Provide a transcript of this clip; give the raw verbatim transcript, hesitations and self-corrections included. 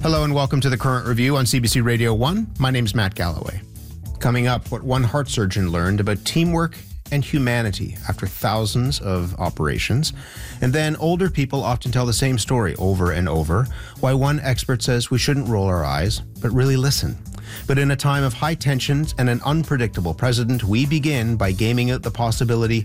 Hello and welcome to the Current Review on C B C Radio one. My name's Matt Galloway. Coming up, what one heart surgeon learned about teamwork and humanity after thousands of operations. And then older people often tell the same story over and over, why one expert says we shouldn't roll our eyes, but really listen. But in a time of high tensions and an unpredictable president, we begin by gaming out the possibility